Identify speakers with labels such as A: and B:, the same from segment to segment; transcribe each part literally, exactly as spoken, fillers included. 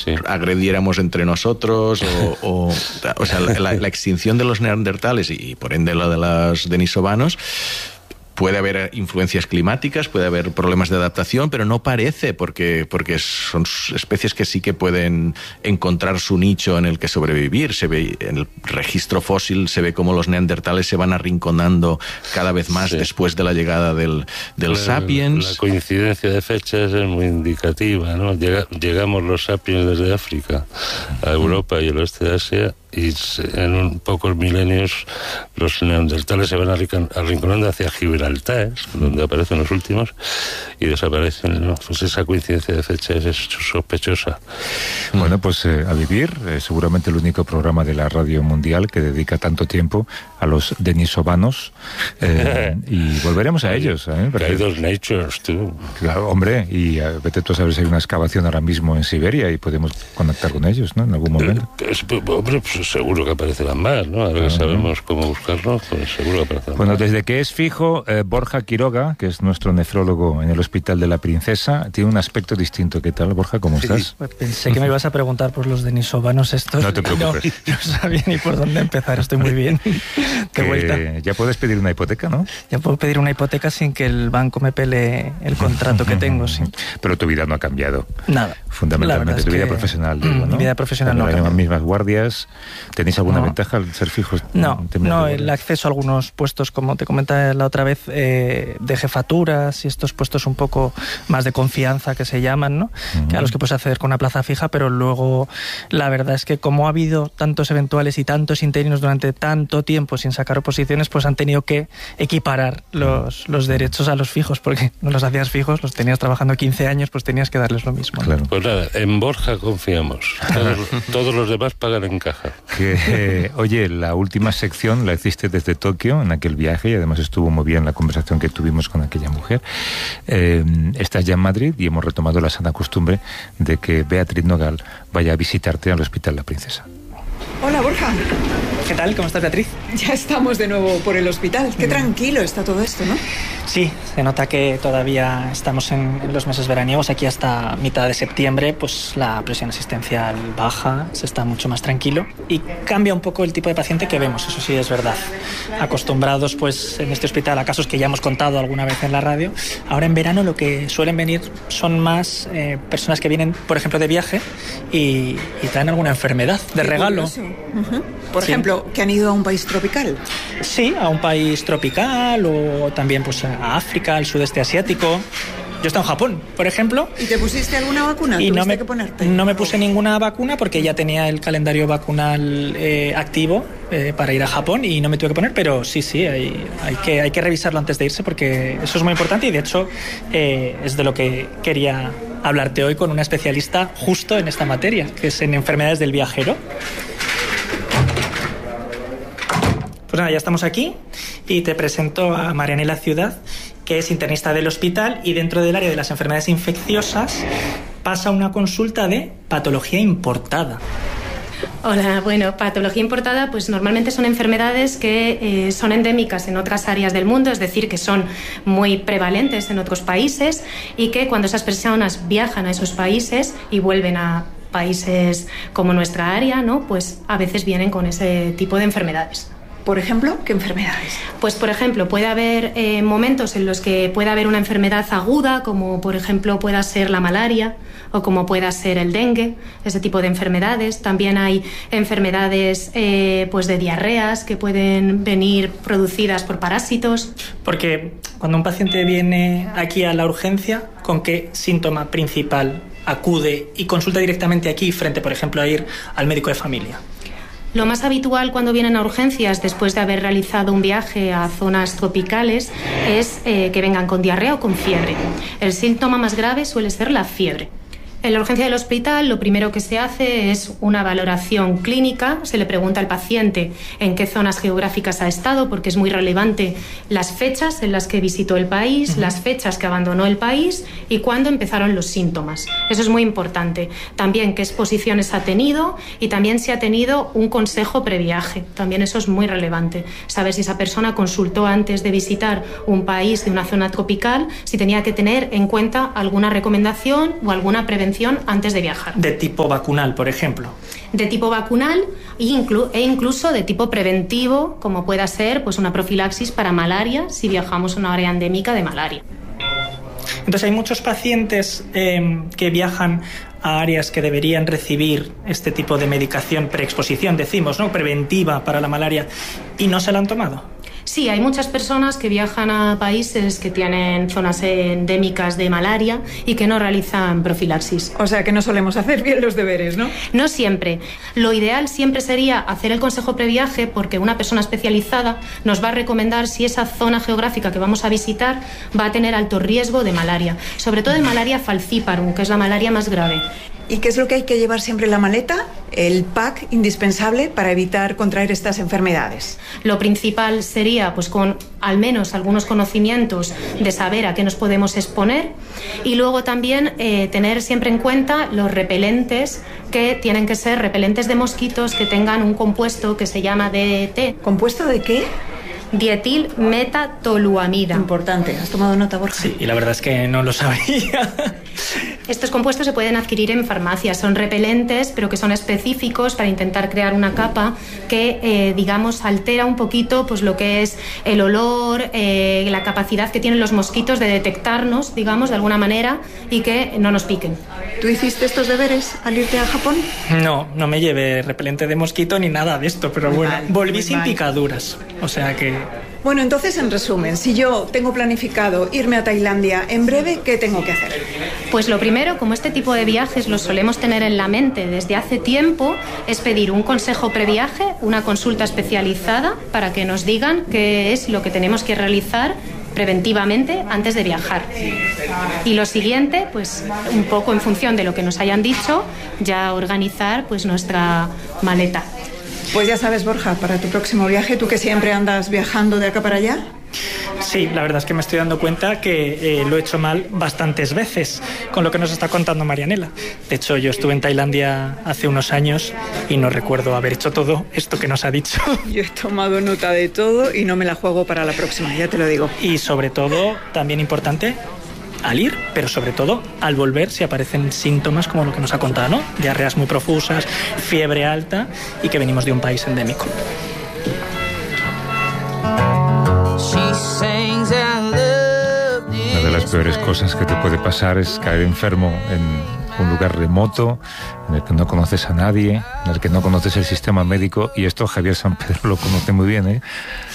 A: sí.
B: agrediéramos entre nosotros, o, o, o sea, la, la extinción de los neandertales y, y por ende la de los denisovanos. Puede haber influencias climáticas, puede haber problemas de adaptación, pero no parece, porque, porque son especies que sí que pueden encontrar su nicho en el que sobrevivir. Se ve, en el registro fósil se ve cómo los neandertales se van arrinconando cada vez más sí. después de la llegada del, del
A: la,
B: Sapiens.
A: La coincidencia de fechas es muy indicativa, ¿no? Llega, llegamos los Sapiens desde África a Europa y el oeste de Asia, y en un pocos milenios los neandertales se van arrinconando hacia Gibraltar, donde aparecen los últimos, y desaparecen, ¿no? Pues esa coincidencia de fechas es sospechosa.
C: Bueno, pues eh, a vivir, eh, seguramente el único programa de la radio mundial que dedica tanto tiempo a los denisovanos, eh, y volveremos a ellos. ¿eh?
A: Porque hay dos natures, tú.
C: Claro, hombre, y uh, vete tú a saber si hay una excavación ahora mismo en Siberia y podemos conectar con ellos, ¿no? En algún momento.
A: Eh, es, hombre, pues seguro que aparecerán más, ¿no? Ahora que sabemos cómo buscarlos, pues seguro que aparecerán
C: Bueno,
A: más.
C: desde que es fijo, eh, Borja Quiroga, que es nuestro nefrólogo en el Hospital de la Princesa, tiene un aspecto distinto. ¿Qué tal, Borja? ¿Cómo
D: sí,
C: estás?
D: Pues pensé que me ibas a preguntar por los denisovanos estos.
C: No te preocupes.
D: No, no sabía ni por dónde empezar, estoy muy bien. De vuelta.
C: Ya puedes pedir una hipoteca, ¿no?
D: Ya puedo pedir una hipoteca sin que el banco me pele el contrato que tengo, sí.
C: Pero tu vida no ha cambiado.
D: Nada.
C: Fundamentalmente, tu vida profesional, digo, ¿no?
D: Mi vida profesional no ha
C: cambiado. Las mismas guardias. ¿Tenéis alguna no. ventaja al ser fijos?
D: No, no, el acceso a algunos puestos, como te comentaba la otra vez, eh, de jefaturas y estos puestos un poco más de confianza que se llaman, ¿no? Uh-huh. Que a los que puedes acceder con una plaza fija, pero luego la verdad es que como ha habido tantos eventuales y tantos interinos durante tanto tiempo sin sacar oposiciones, pues han tenido que equiparar los, los derechos a los fijos, porque no los hacías fijos, los tenías trabajando quince años, pues tenías que darles lo mismo.
C: Claro.
A: Pues nada, en Borja confiamos. Todos, todos los demás pagan en caja.
C: Que, eh, oye, la última sección la hiciste desde Tokio, en aquel viaje, y además estuvo muy bien la conversación que tuvimos con aquella mujer. Eh, estás ya en Madrid y hemos retomado la sana costumbre de que Beatriz Nogal vaya a visitarte al Hospital La Princesa.
E: Hola, Borja.
D: ¿Qué tal? ¿Cómo estás, Beatriz?
E: Ya estamos de nuevo por el hospital. Qué tranquilo está todo esto, ¿no?
D: Sí, se nota que todavía estamos en, en los meses veraniegos. Aquí hasta mitad de septiembre, pues la presión asistencial baja, se está mucho más tranquilo y cambia un poco el tipo de paciente que vemos, eso sí es verdad. Acostumbrados, pues, en este hospital a casos que ya hemos contado alguna vez en la radio. Ahora en verano lo que suelen venir son más eh, personas que vienen, por ejemplo, de viaje y, y traen alguna enfermedad de
E: Qué
D: regalo.
E: Uh-huh. Por
D: sí.
E: ejemplo, que han ido a un país tropical.
D: Sí, a un país tropical o también pues a África, al sudeste asiático. Yo he estado en Japón, por ejemplo.
E: ¿Y te pusiste alguna vacuna?
D: Y no me,
E: que ponerte?
D: no me puse ninguna vacuna porque ya tenía el calendario vacunal eh, activo eh, para ir a Japón y no me tuve que poner, pero sí, sí, hay, hay, que, hay que revisarlo antes de irse porque eso es muy importante y de hecho eh, es de lo que quería hablarte hoy con una especialista justo en esta materia, que es en enfermedades del viajero. Pues nada, ya estamos aquí y te presento a Marianela Ciudad, que es internista del hospital y dentro del área de las enfermedades infecciosas pasa una consulta de patología importada.
F: Hola, bueno, patología importada pues normalmente son enfermedades que eh, son endémicas en otras áreas del mundo, es decir, que son muy prevalentes en otros países y que cuando esas personas viajan a esos países y vuelven a países como nuestra área, ¿no? Pues a veces vienen con ese tipo de enfermedades.
E: Por ejemplo, ¿qué enfermedades?
F: Pues, por ejemplo, puede haber eh, momentos en los que puede haber una enfermedad aguda, como por ejemplo pueda ser la malaria o como pueda ser el dengue, ese tipo de enfermedades. También hay enfermedades eh, pues de diarreas que pueden venir producidas por parásitos.
D: Porque cuando un paciente viene aquí a la urgencia, ¿con qué síntoma principal acude y consulta directamente aquí frente, por ejemplo, a ir al médico de familia?
F: Lo más habitual cuando vienen a urgencias después de haber realizado un viaje a zonas tropicales es eh, que vengan con diarrea o con fiebre. El síntoma más grave suele ser la fiebre. En la urgencia del hospital lo primero que se hace es una valoración clínica. Se le pregunta al paciente en qué zonas geográficas ha estado, porque es muy relevante las fechas en las que visitó el país, uh-huh. las fechas que abandonó el país y cuándo empezaron los síntomas. Eso es muy importante. También qué exposiciones ha tenido y también si ha tenido un consejo previaje. También eso es muy relevante. Saber si esa persona consultó antes de visitar un país de una zona tropical, si tenía que tener en cuenta alguna recomendación o alguna prevención prevención antes de viajar.
D: De tipo vacunal, por ejemplo.
F: De tipo vacunal e, inclu- e incluso de tipo preventivo, como pueda ser pues una profilaxis para malaria si viajamos a una área endémica de malaria.
D: Entonces hay muchos pacientes eh, que viajan a áreas que deberían recibir este tipo de medicación preexposición, decimos, ¿no? Preventiva para la malaria, y no se la han tomado.
F: Sí, hay muchas personas que viajan a países que tienen zonas endémicas de malaria y que no realizan profilaxis.
E: O sea que no solemos hacer bien los deberes, ¿no?
F: No siempre. Lo ideal siempre sería hacer el consejo previaje, porque una persona especializada nos va a recomendar si esa zona geográfica que vamos a visitar va a tener alto riesgo de malaria, sobre todo de malaria falciparum, que es la malaria más grave.
E: ¿Y qué es lo que hay que llevar siempre en la maleta? El pack indispensable para evitar contraer estas enfermedades.
F: Lo principal sería, pues, con al menos algunos conocimientos de saber a qué nos podemos exponer, y luego también eh, tener siempre en cuenta los repelentes, que tienen que ser repelentes de mosquitos que tengan un compuesto que se llama D E T.
E: ¿Compuesto de qué?
F: Dietilmetatoluamida.
E: Importante. ¿Has tomado nota, Borja?
D: Sí, y la verdad es que no lo sabía.
F: Estos compuestos se pueden adquirir en farmacias, son repelentes, pero que son específicos para intentar crear una capa que, eh, digamos, altera un poquito pues lo que es el olor, eh, la capacidad que tienen los mosquitos de detectarnos, digamos, de alguna manera, y que no nos piquen.
E: ¿Tú hiciste estos deberes al irte a Japón?
D: No, no me llevé repelente de mosquito ni nada de esto, pero bueno,
E: mal,
D: volví
E: muy
D: sin
E: mal.
D: picaduras, o sea que...
E: Bueno, entonces, en resumen, si yo tengo planificado irme a Tailandia en breve, ¿qué tengo que hacer?
F: Pues lo primero, como este tipo de viajes los solemos tener en la mente desde hace tiempo, es pedir un consejo previaje, una consulta especializada, para que nos digan qué es lo que tenemos que realizar preventivamente antes de viajar. Y lo siguiente, pues un poco en función de lo que nos hayan dicho, ya organizar pues nuestra maleta.
E: Pues ya sabes, Borja, para tu próximo viaje, tú que siempre andas viajando de acá para allá.
D: Sí, la verdad es que me estoy dando cuenta que eh, lo he hecho mal bastantes veces con lo que nos está contando Marianela. De hecho, yo estuve en Tailandia hace unos años y no recuerdo haber hecho todo esto que nos ha dicho.
E: Yo he tomado nota de todo y no me la juego para la próxima, ya te lo digo.
D: Y sobre todo, también importante, al ir, pero sobre todo al volver, si aparecen síntomas como lo que nos ha contado, ¿no? Diarreas muy profusas, fiebre alta y que venimos de un país endémico.
C: Una de las peores cosas que te puede pasar es caer enfermo en un lugar remoto, en el que no conoces a nadie, en el que no conoces el sistema médico, y esto Javier San Pedro lo conoce muy bien, ¿eh?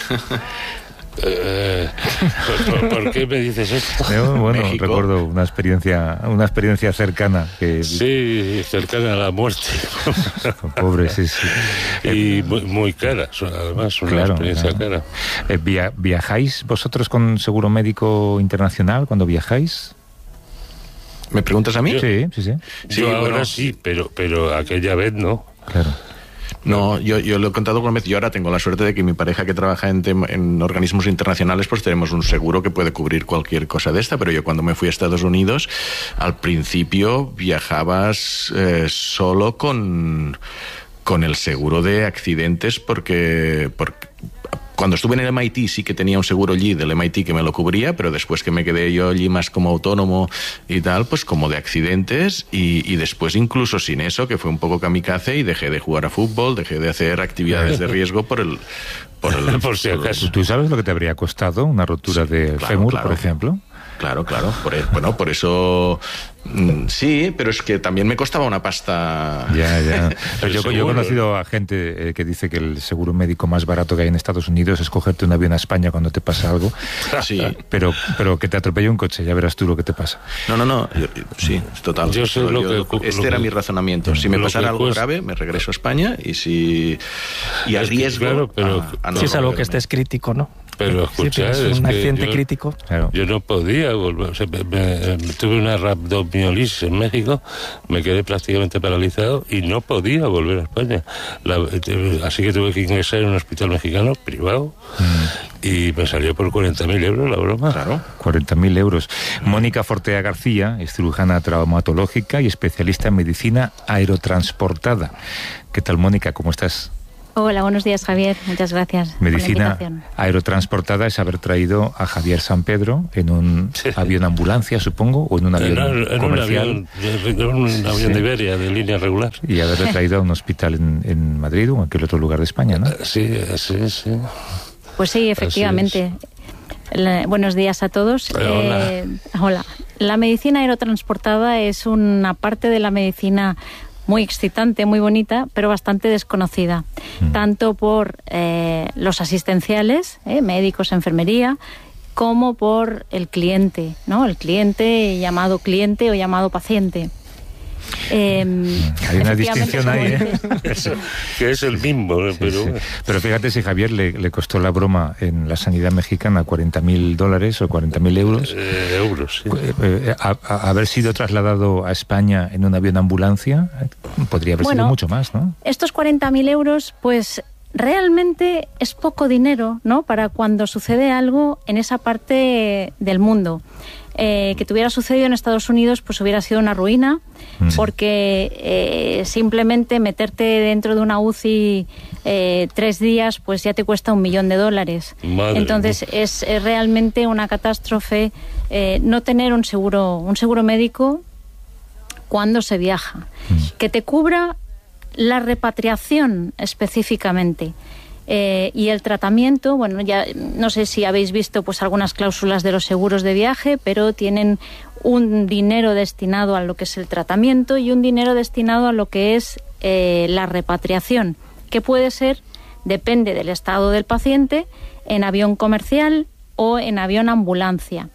A: Eh, ¿por, ¿Por qué me dices esto?
C: No, bueno,
B: México.
C: recuerdo una experiencia, una experiencia cercana que
A: Sí, cercana a la muerte.
C: pobre, sí, sí.
A: Y muy, muy cara, además, una
C: Claro,
A: experiencia
C: claro.
A: cara.
C: Eh, via- ¿Viajáis vosotros con seguro médico internacional cuando viajáis?
B: ¿Me preguntas a mí?
A: Yo-
C: Sí, sí, sí.
B: Sí,
A: Yo ahora
B: bueno.
A: sí, pero, pero aquella vez no.
C: Claro.
B: No, yo, yo lo he contado alguna vez. Yo ahora tengo la suerte de que mi pareja, que trabaja en, tem- en organismos internacionales, pues tenemos un seguro que puede cubrir cualquier cosa de esta. Pero yo, cuando me fui a Estados Unidos, al principio viajabas eh, solo con, con el seguro de accidentes, porque, porque cuando estuve en el M I T sí que tenía un seguro allí del M I T que me lo cubría, pero después que me quedé yo allí más como autónomo y tal, pues como de accidentes, y, y después incluso sin eso, que fue un poco kamikaze, y dejé de jugar a fútbol, dejé de hacer actividades de riesgo por el... Por, el,
A: Por si acaso.
C: ¿Tú, tú sabes lo que te habría costado una rotura
B: Sí,
C: de
B: claro,
C: fémur,
B: claro.
C: por ejemplo?
B: Claro, claro. Por, e- bueno, por eso... mm, sí, pero es que también me costaba una pasta...
C: Ya, ya.
A: Pero
C: yo, yo he
A: seguro.
C: conocido a gente eh, que dice que el seguro médico más barato que hay en Estados Unidos es cogerte un avión a España cuando te pasa algo,
B: Sí.
C: pero, pero que te atropelle un coche, ya verás tú lo que te pasa.
B: No, no, no. yo- yo- sí, es total.
A: Yo sé lo que-
B: este
A: lo
B: era
A: que-
B: mi razonamiento. Si me
A: lo
B: pasara
A: que
B: algo
A: cuesta.
B: grave, me regreso a España, y si... Y
A: Es que,
B: arriesgo
A: claro, pero-
B: a, a no
D: Si es algo que
B: volverme.
D: estés crítico, ¿no?
A: Pero
D: Si
A: escuchad,
D: tienes
A: es
D: un
A: que
D: accidente
A: yo-
D: crítico.
C: Claro.
A: Yo no podía volver. O sea, me- me- me- tuve una rhabdomiolisis en México, me quedé prácticamente paralizado y no podía volver a España. La- eh, así que tuve que ingresar en un hospital mexicano privado y me salió por cuarenta mil euros la broma.
B: Claro.
C: cuarenta mil euros. Mónica Fortea García es cirujana traumatológica y especialista en medicina aerotransportada. ¿Qué tal, Mónica? ¿Cómo estás?
G: Hola, buenos días, Javier. Muchas gracias.
C: Medicina aerotransportada es haber traído a Javier San Pedro en un sí. avión ambulancia, supongo, o en un avión
A: en, en
C: comercial.
A: Un avión, en un avión sí. de Iberia, de línea regular.
C: Y haberle traído a un hospital en, en Madrid o en aquel otro lugar de España, ¿no?
A: Sí, sí, sí.
G: Pues sí, efectivamente. La, buenos días a todos.
A: Hola.
G: Eh, hola. La medicina aerotransportada es una parte de la medicina muy excitante, muy bonita, pero bastante desconocida, mm. tanto por eh, los asistenciales, eh, médicos, enfermería, como por el cliente, ¿no? El cliente llamado cliente o llamado paciente. Eh,
C: Hay una distinción ahí, ¿eh?
A: Eso, que es el mismo, ¿eh? Pero...
C: Sí, sí. Pero fíjate si Javier le, le costó la broma en la sanidad mexicana cuarenta mil dólares o cuarenta mil euros.
A: Eh, euros, sí.
C: Eh, a, a haber sido trasladado a España en un avión ambulancia, podría haber
G: bueno,
C: sido mucho más, ¿no?
G: Estos cuarenta mil euros, pues realmente es poco dinero, ¿no? Para cuando sucede algo en esa parte del mundo. Eh, que tuviera sucedido en Estados Unidos, pues hubiera sido una ruina, mm. porque eh, simplemente meterte dentro de una U C I eh, tres días, pues ya te cuesta un millón de dólares.
A: Madre
G: Entonces es, es realmente una catástrofe eh, no tener un seguro, un seguro médico cuando se viaja, mm. que te cubra la repatriación específicamente. Eh, y el tratamiento, bueno, ya no sé si habéis visto pues algunas cláusulas de los seguros de viaje, pero tienen un dinero destinado a lo que es el tratamiento y un dinero destinado a lo que es eh, la repatriación, que puede ser, depende del estado del paciente, en avión comercial o en avión ambulancia.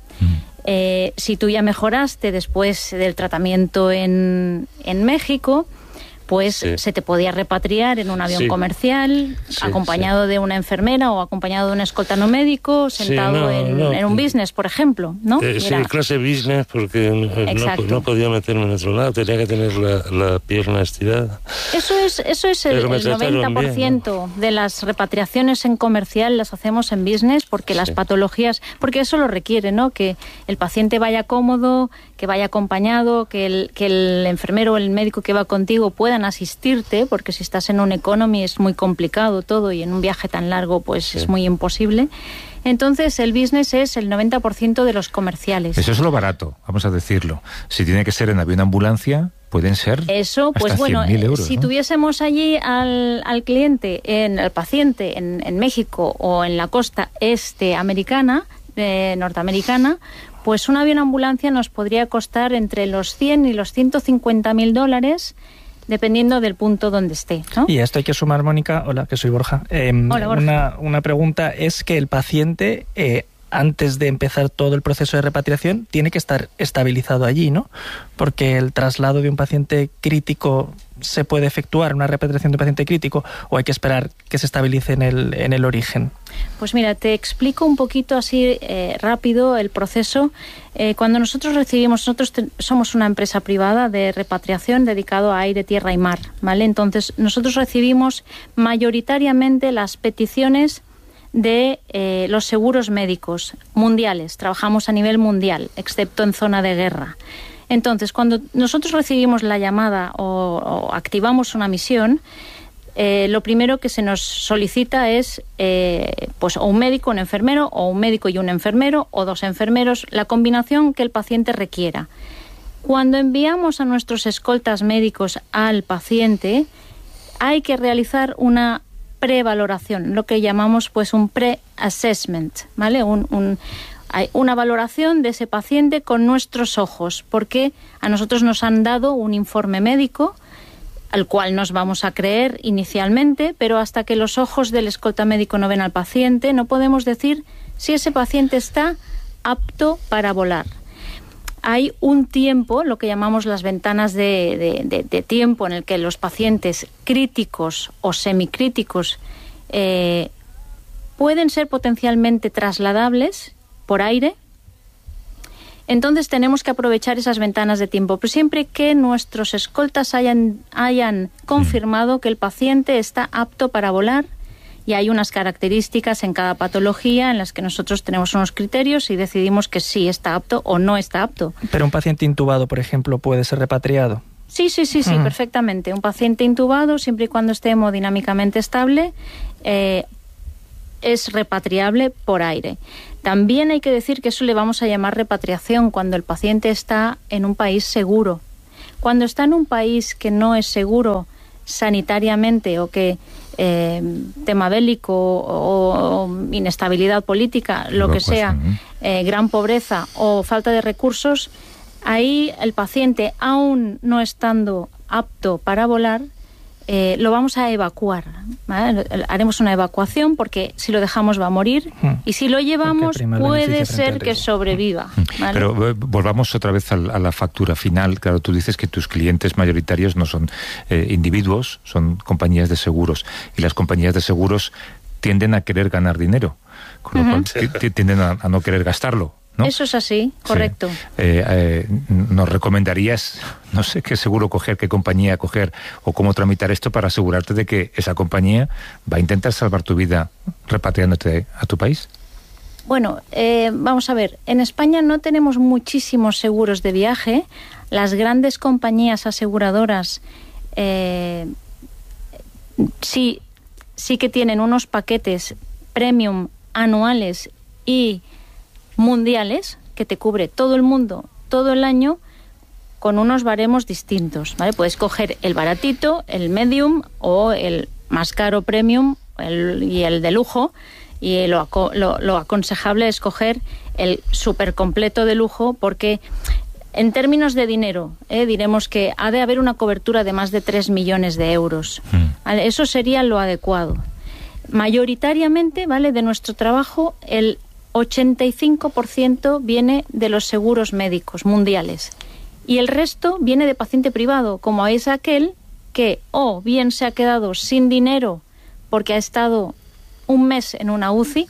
G: Eh, si tú ya mejoraste después del tratamiento en, en México, pues sí. se te podía repatriar en un avión sí. comercial, sí, acompañado sí. de una enfermera o acompañado de un escolta no médico, sentado sí, no, en, no, en un business, por ejemplo, ¿no?
A: Eh, sí, clase business, porque no, no podía meterme en otro lado, tenía que tener la, la pierna estirada.
G: Eso es, eso es el, el noventa por ciento bien, ¿no? de las repatriaciones en comercial las hacemos en business, porque sí. las patologías, porque eso lo requiere, ¿no? Que el paciente vaya cómodo, que vaya acompañado, que el, que el enfermero o el médico que va contigo pueda asistirte, porque si estás en un economy es muy complicado todo y en un viaje tan largo pues sí. es muy imposible. Entonces el business es el noventa por ciento de los comerciales.
C: Eso es lo barato, vamos a decirlo. Si tiene que ser en avión ambulancia, pueden ser
G: Eso, pues hasta bueno,
C: cien mil euros,
G: si
C: ¿no?
G: tuviésemos allí al, al cliente, en el paciente en, en México o en la costa este americana, eh, norteamericana, pues un avión ambulancia nos podría costar entre los cien y los ciento cincuenta mil dólares, dependiendo del punto donde esté, ¿no?
D: Y a esto hay que sumar, Mónica, hola, que soy Borja. Eh,
G: hola, Borja.
D: Una, una pregunta es que el paciente, eh, antes de empezar todo el proceso de repatriación, tiene que estar estabilizado allí, ¿no? Porque el traslado de un paciente crítico se puede efectuar, una repatriación de un paciente crítico, o hay que esperar que se estabilice en el, en el origen.
G: Pues mira, te explico un poquito así eh, rápido el proceso. Eh, cuando nosotros recibimos, nosotros te, somos una empresa privada de repatriación dedicado a aire, tierra y mar, ¿vale? Entonces nosotros recibimos mayoritariamente las peticiones de eh, los seguros médicos mundiales. Trabajamos a nivel mundial, excepto en zona de guerra. Entonces, cuando nosotros recibimos la llamada o, o activamos una misión, eh, lo primero que se nos solicita es eh, pues, o un médico, un enfermero, o un médico y un enfermero, o dos enfermeros, la combinación que el paciente requiera. Cuando enviamos a nuestros escoltas médicos al paciente, hay que realizar una prevaloración, lo que llamamos pues un pre-assessment, ¿vale? Un, un, hay una valoración de ese paciente con nuestros ojos, porque a nosotros nos han dado un informe médico al cual nos vamos a creer inicialmente, pero hasta que los ojos del escolta médico no ven al paciente, no podemos decir si ese paciente está apto para volar. Hay un tiempo, lo que llamamos las ventanas de, de, de, de tiempo, en el que los pacientes críticos o semicríticos eh, pueden ser potencialmente trasladables por aire. Entonces tenemos que aprovechar esas ventanas de tiempo, pero siempre que nuestros escoltas hayan, hayan confirmado que el paciente está apto para volar. Y hay unas características en cada patología en las que nosotros tenemos unos criterios y decidimos que sí está apto o no está apto.
D: Pero un paciente intubado, por ejemplo, puede ser repatriado.
G: Sí, sí, sí, sí, uh-huh. perfectamente. Un paciente intubado, siempre y cuando esté hemodinámicamente estable, eh, es repatriable por aire. También hay que decir que eso le vamos a llamar repatriación cuando el paciente está en un país seguro. Cuando está en un país que no es seguro sanitariamente o que eh, tema bélico o, o inestabilidad política, lo que sea, eh, gran pobreza o falta de recursos, ahí el paciente, aún no estando apto para volar, eh, lo vamos a evacuar, ¿vale? Haremos una evacuación porque si lo dejamos va a morir hmm. y si lo llevamos puede ser que sobreviva, ¿vale?
C: Pero eh, volvamos otra vez a, a la factura final. Claro, tú dices que tus clientes mayoritarios no son eh, individuos, son compañías de seguros, y las compañías de seguros tienden a querer ganar dinero, con lo uh-huh. cual tienden a, a no querer gastarlo, ¿no?
G: Eso es así, correcto.
C: Sí. Eh, eh, ¿Nos recomendarías, no sé qué seguro coger, qué compañía coger o cómo tramitar esto para asegurarte de que esa compañía va a intentar salvar tu vida repatriándote a tu país?
G: Bueno, eh, vamos a ver, en España no tenemos muchísimos seguros de viaje. Las grandes compañías aseguradoras eh, sí, sí que tienen unos paquetes premium anuales y mundiales que te cubre todo el mundo todo el año con unos baremos distintos, ¿vale? Puedes coger el baratito, el medium o el más caro premium el, y el de lujo, y lo, lo, lo aconsejable es coger el súper completo de lujo porque en términos de dinero, eh, diremos que ha de haber una cobertura de más de tres millones de euros. ¿Vale? Eso sería lo adecuado. Mayoritariamente, ¿vale?, de nuestro trabajo, el ochenta y cinco por ciento viene de los seguros médicos mundiales y el resto viene de paciente privado, como es aquel que o bien se ha quedado sin dinero porque ha estado un mes en una U C I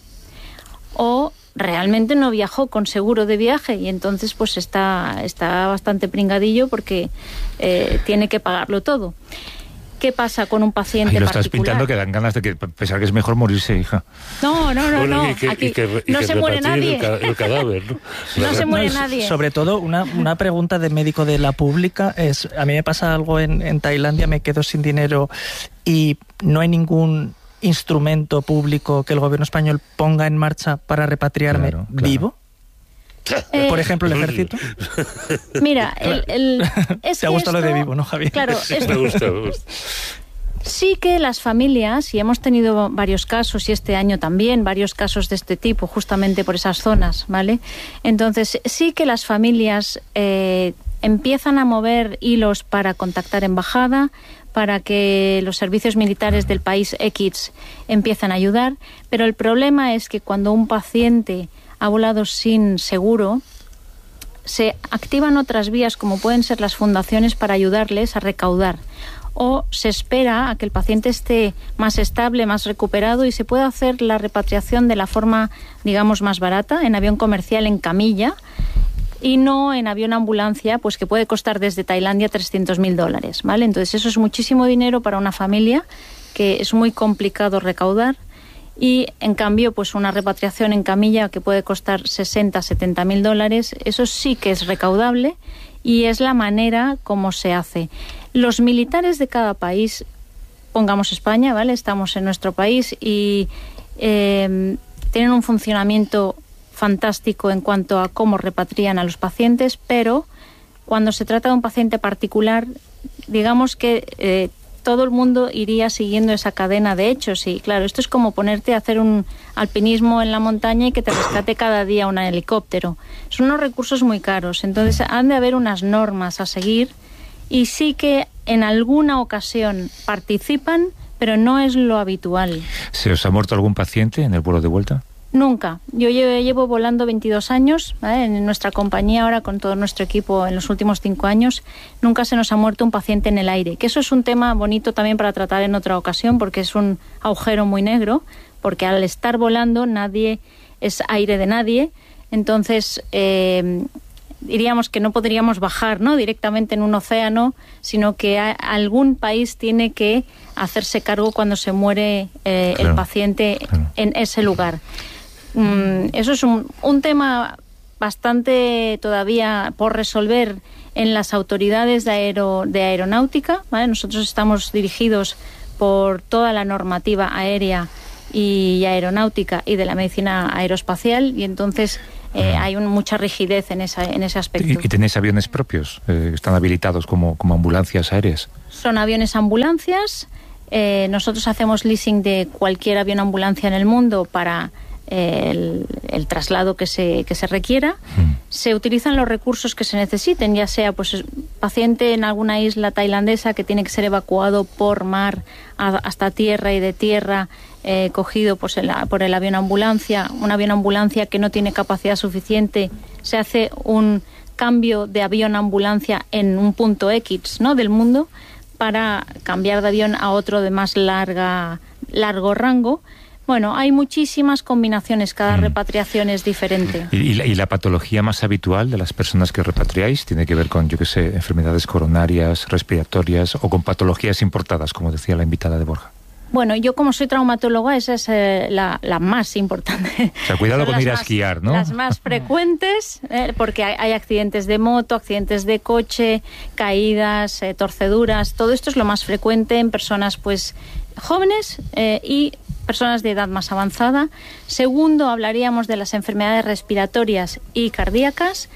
G: o realmente no viajó con seguro de viaje y entonces pues está, está bastante pringadillo porque eh, tiene que pagarlo todo. ¿Qué pasa con un paciente
C: Ahí lo
G: particular?
C: Estás pintando que dan ganas de que pensar que es mejor morirse, hija.
G: No, no, no,
A: bueno,
G: no.
A: y que,
G: Aquí
A: y que, y
G: no
A: que
G: se muere nadie.
A: El, ca el cadáver, ¿no?
G: No se muere
D: no,
G: nadie.
D: Sobre todo, una, una pregunta de médico de la pública es, a mí me pasa algo en, en Tailandia, me quedo sin dinero y no hay ningún instrumento público que el gobierno español ponga en marcha para repatriarme
C: claro, claro.
D: vivo. Eh, Por ejemplo, el ejército.
G: Mira, el, el, es
D: te ha gustado
G: esto,
D: lo de vivo, ¿no, Javier?
G: Claro, esto,
A: me gusta, me gusta.
G: Sí que las familias, y hemos tenido varios casos, y este año también, varios casos de este tipo, justamente por esas zonas, ¿vale? Entonces, sí que las familias eh, empiezan a mover hilos para contactar embajada, para que los servicios militares del país X empiezan a ayudar, pero el problema es que cuando un paciente ha volado sin seguro, se activan otras vías como pueden ser las fundaciones para ayudarles a recaudar, o se espera a que el paciente esté más estable, más recuperado y se pueda hacer la repatriación de la forma, digamos, más barata, en avión comercial, en camilla, y no en avión ambulancia, pues que puede costar desde Tailandia trescientos mil dólares, ¿vale? Entonces eso es muchísimo dinero para una familia que es muy complicado recaudar. Y en cambio, pues una repatriación en camilla que puede costar sesenta, setenta mil dólares, eso sí que es recaudable y es la manera como se hace. Los militares de cada país, pongamos España, ¿vale? Estamos en nuestro país y eh, tienen un funcionamiento fantástico en cuanto a cómo repatrian a los pacientes, pero cuando se trata de un paciente particular, digamos que eh, todo el mundo iría siguiendo esa cadena de hechos. Y claro, esto es como ponerte a hacer un alpinismo en la montaña y que te rescate cada día un helicóptero. Son unos recursos muy caros, entonces han de haber unas normas a seguir y sí que en alguna ocasión participan, pero no es lo habitual.
C: ¿Se os ha muerto algún paciente en el vuelo de vuelta?
G: Nunca. Yo llevo, llevo volando veintidós años, ¿vale? En nuestra compañía ahora con todo nuestro equipo en los últimos cinco años. Nunca se nos ha muerto un paciente en el aire, que eso es un tema bonito también para tratar en otra ocasión porque es un agujero muy negro, porque al estar volando nadie es aire de nadie, entonces eh, diríamos que no podríamos bajar, ¿no?, directamente en un océano, sino que a, algún país tiene que hacerse cargo cuando se muere eh, claro, el paciente claro. en ese lugar. Mm, eso es un, un tema bastante todavía por resolver en las autoridades de, aero, de aeronáutica, ¿vale? Nosotros estamos dirigidos por toda la normativa aérea y aeronáutica y de la medicina aeroespacial, y entonces eh, hay un, mucha rigidez en, esa, en ese aspecto.
C: ¿Y, y tenéis aviones propios? Eh, ¿Están habilitados como, como ambulancias aéreas?
G: Son aviones ambulancias. Eh, nosotros hacemos leasing de cualquier avión ambulancia en el mundo para eh, el, el traslado que se, que se requiera. Hmm. Se utilizan los recursos que se necesiten, ya sea pues paciente en alguna isla tailandesa que tiene que ser evacuado por mar a, hasta tierra, y de tierra eh, cogido pues, el, por el avión ambulancia, un avión ambulancia que no tiene capacidad suficiente, se hace un cambio de avión ambulancia en un punto X, ¿no?, del mundo, para cambiar de avión a otro de más larga, largo rango. Bueno, hay muchísimas combinaciones, cada mm. repatriación es diferente.
C: ¿Y, y, la, ¿Y la patología más habitual de las personas que repatriáis tiene que ver con, yo qué sé, enfermedades coronarias, respiratorias o con patologías importadas, como decía la invitada de Borja?
G: Bueno, yo como soy traumatóloga, esa es eh, la, la más importante.
C: O sea, cuidado con ir a
G: más,
C: esquiar, ¿no?
G: Las más frecuentes, eh, porque hay, hay accidentes de moto, accidentes de coche, caídas, eh, torceduras. Todo esto es lo más frecuente en personas, pues, jóvenes eh, y personas de edad más avanzada. Segundo, hablaríamos de las enfermedades respiratorias y cardíacas.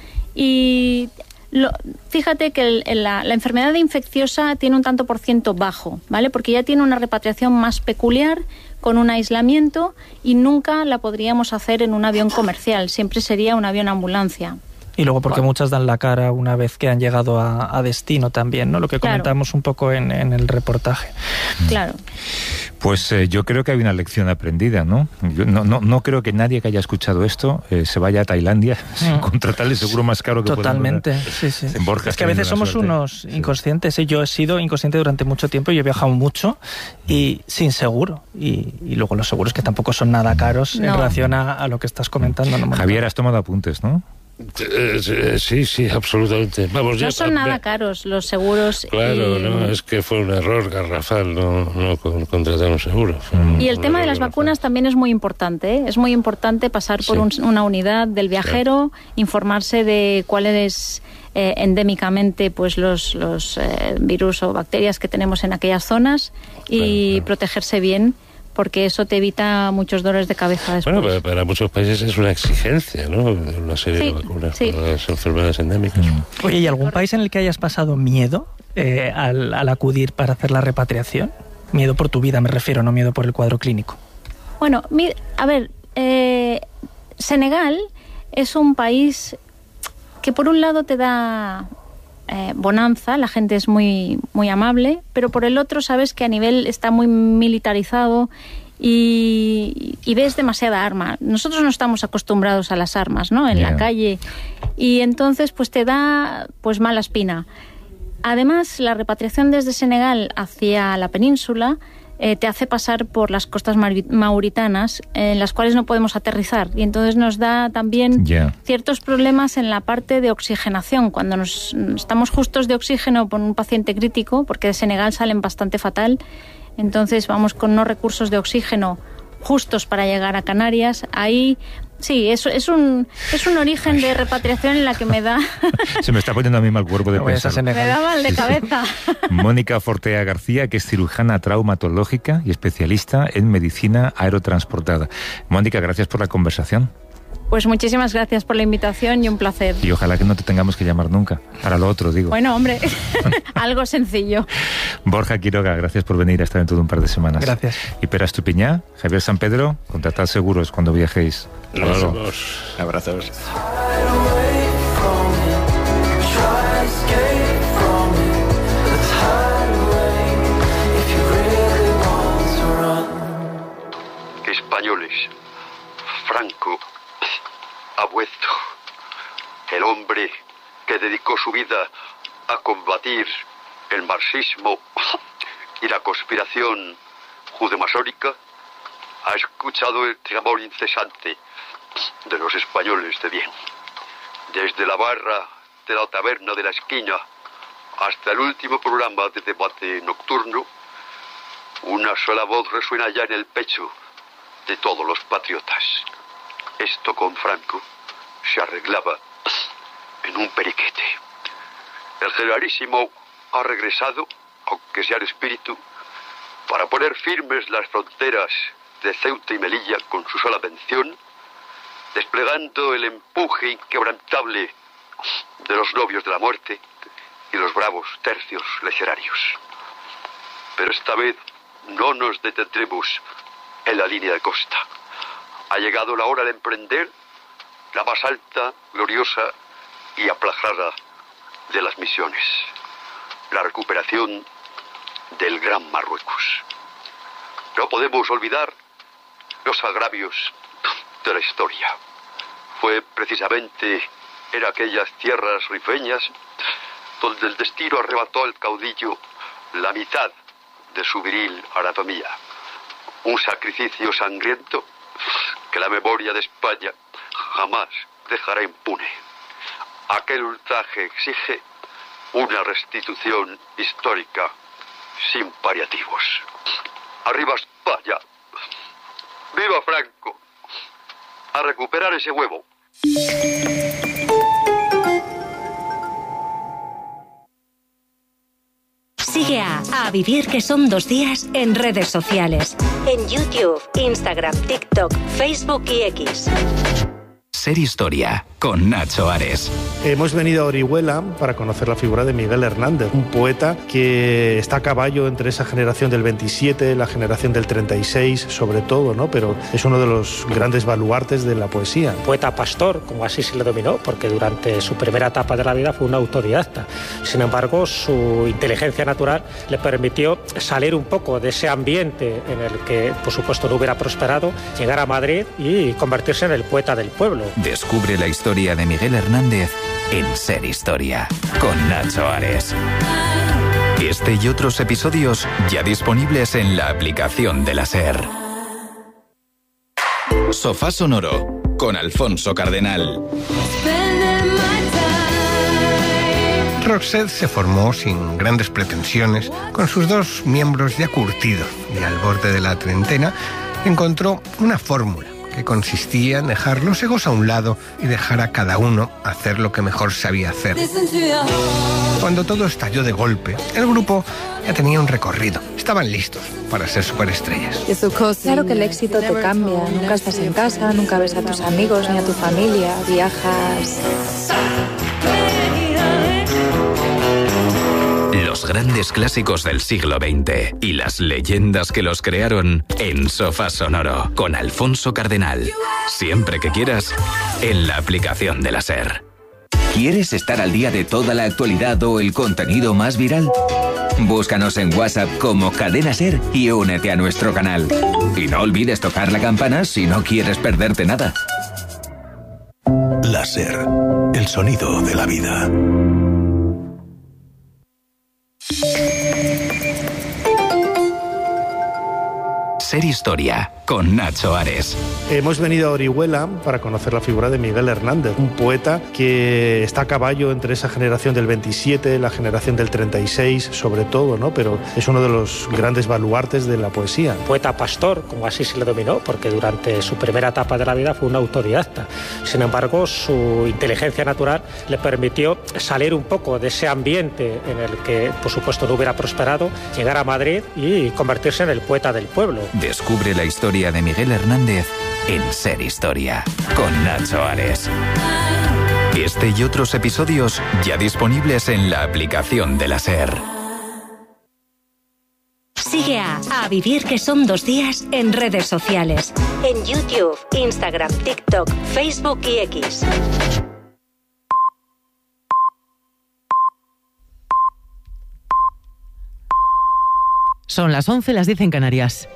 G: Y Lo, fíjate que el, el, la, la enfermedad infecciosa tiene un tanto por ciento bajo, ¿vale? Porque ya tiene una repatriación más peculiar, con un aislamiento, y nunca la podríamos hacer en un avión comercial, siempre sería un avión ambulancia.
D: Y luego porque bueno, muchas dan la cara una vez que han llegado a, a destino también, ¿no? Lo que comentamos claro. un poco en, en el reportaje.
G: Claro.
C: Pues eh, yo creo que hay una lección aprendida, ¿no? Yo no, no, no creo que nadie que haya escuchado esto eh, se vaya a Tailandia mm. sin contratarle seguro más caro que
D: Totalmente, sí, sí.
C: En Borja,
D: es que a veces somos suerte. unos inconscientes. ¿eh? Yo he sido inconsciente durante mucho tiempo, yo he viajado mucho y sin seguro. Y, y luego los seguros que tampoco son nada caros no. en relación a, a lo que estás comentando. ¿no?
C: Javier, has tomado apuntes, ¿no?
A: Sí, sí, absolutamente. Vamos,
G: no
A: ya,
G: son nada
A: me...
G: caros los seguros.
A: Claro,
G: y...
A: no, es que fue un error garrafal no, no contratar un seguro.
G: Y el tema de las garrafal. vacunas también es muy importante, ¿eh? Es muy importante pasar por sí. un, una unidad del viajero, claro. informarse de cuáles eh, endémicamente pues los, los eh, virus o bacterias que tenemos en aquellas zonas y claro, claro. protegerse bien, porque eso te evita muchos dolores de cabeza después.
A: Bueno, para, para muchos países es una exigencia, ¿no? Una serie
G: sí,
A: de vacunas
G: sí.
A: para las enfermedades endémicas.
D: Oye, ¿y algún país en el que hayas pasado miedo eh, al, al acudir para hacer la repatriación? Miedo por tu vida, me refiero, no miedo por el cuadro clínico.
G: Bueno, mi, a ver, eh, Senegal es un país que por un lado te da... Eh, bonanza, la gente es muy, muy amable, pero por el otro sabes que a nivel está muy militarizado y, y ves demasiada arma. Nosotros no estamos acostumbrados a las armas, ¿no? En yeah. la calle, y entonces pues te da pues mala espina. Además, la repatriación desde Senegal hacia la península Eh, te hace pasar por las costas mauritanas, en las cuales no podemos aterrizar, y entonces nos da también yeah. ciertos problemas en la parte de oxigenación. Cuando nos estamos justos de oxígeno por un paciente crítico, porque de Senegal salen bastante fatal, entonces vamos con unos recursos de oxígeno justos para llegar a Canarias. Ahí sí, es, es un es un origen Ay. de repatriación en la que me da...
C: Se me está poniendo a mí mal cuerpo de
G: no
C: pensar.
G: Me da mal de cabeza.
C: Mónica Fortea García, que es cirujana traumatológica y especialista en medicina aerotransportada. Mónica, gracias por la conversación.
G: Pues muchísimas gracias por la invitación y un placer.
C: Y ojalá que no te tengamos que llamar nunca. Para lo otro, digo.
G: Bueno, hombre, algo sencillo.
C: Borja Quiroga, gracias por venir a estar dentro de un par de semanas.
D: Gracias.
C: Y Pere Estupiñá, Javier San Pedro, contratad seguros cuando viajéis.
A: Nos vemos.
B: Abrazos.
H: Españoles, Franco ha vuelto. El hombre que dedicó su vida a combatir el marxismo y la conspiración judemasónica ha escuchado el clamor incesante de los españoles de bien. Desde la barra de la taberna de la esquina hasta el último programa de debate nocturno, una sola voz resuena ya en el pecho de todos los patriotas. Esto con Franco se arreglaba en un periquete. El generalísimo ha regresado, aunque sea en espíritu, para poner firmes las fronteras de Ceuta y Melilla con su sola mención, desplegando el empuje inquebrantable de los novios de la muerte y los bravos tercios legionarios. Pero esta vez no nos detendremos en la línea de costa. Ha llegado la hora de emprender la más alta, gloriosa y aplazada de las misiones, la recuperación del Gran Marruecos. No podemos olvidar los agravios de la historia. Fue precisamente en aquellas tierras rifeñas donde el destino arrebató al caudillo la mitad de su viril anatomía. Un sacrificio sangriento que la memoria de España jamás dejará impune. Aquel ultraje exige una restitución histórica sin paliativos. ¡Arriba España! ¡Viva Franco! A recuperar ese huevo.
I: Sigue a A Vivir que son dos días en redes sociales. En YouTube, Instagram, TikTok, Facebook y X.
J: Ser Historia, con Nacho Ares.
K: Hemos venido a Orihuela para conocer la figura de Miguel Hernández, un poeta que está a caballo entre esa generación del veintisiete, la generación del treinta y seis, sobre todo, ¿no? Pero es uno de los grandes baluartes de la poesía.
L: Poeta pastor, como así se le dominó, porque durante su primera etapa de la vida fue un autodidacta. Sin embargo, su inteligencia natural le permitió salir un poco de ese ambiente en el que, por supuesto, no hubiera prosperado, llegar a Madrid y convertirse en el poeta del pueblo.
J: Descubre la historia de Miguel Hernández en Ser Historia, con Nacho Ares. Este y otros episodios ya disponibles en la aplicación de la SER. Sofá Sonoro, con Alfonso Cardenal.
M: Roxette se formó sin grandes pretensiones, con sus dos miembros ya curtidos, y al borde de la treintena encontró una fórmula que consistía en dejar los egos a un lado y dejar a cada uno hacer lo que mejor sabía hacer. Cuando todo estalló de golpe, el grupo ya tenía un recorrido. Estaban listos para ser superestrellas.
N: Claro que el éxito te cambia. Nunca estás en casa, nunca ves a tus amigos ni a tu familia. Viajas...
J: Los grandes clásicos del siglo veinte y las leyendas que los crearon en Sofá Sonoro, con Alfonso Cardenal. Siempre que quieras, en la aplicación de la SER.
O: ¿Quieres estar al día de toda la actualidad o el contenido más viral? Búscanos en WhatsApp como Cadena SER y únete a nuestro canal. Y no olvides tocar la campana si no quieres perderte nada.
P: La SER, el sonido de la vida.
J: Ser Historia, con Nacho Ares.
K: Hemos venido a Orihuela para conocer la figura de Miguel Hernández, un poeta que está a caballo entre esa generación del veintisiete, la generación del treinta y seis, sobre todo, ¿no? Pero es uno de los grandes baluartes de la poesía.
L: Poeta pastor, como así se le dominó, porque durante su primera etapa de la vida fue un autodidacta. Sin embargo, su inteligencia natural le permitió salir un poco de ese ambiente en el que, por supuesto, no hubiera prosperado, llegar a Madrid y convertirse en el poeta del pueblo.
J: Descubre la historia de Miguel Hernández en Ser Historia, con Nacho Ares. Este y otros episodios ya disponibles en la aplicación de la SER.
I: Sigue a A Vivir que son dos días en redes sociales. En YouTube, Instagram, TikTok, Facebook y X.
Q: Son las once, las diez en Canarias.